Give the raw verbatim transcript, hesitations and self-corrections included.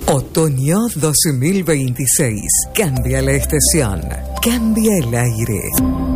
Otoño dos mil veintiséis. Cambia la estación. Cambia el aire.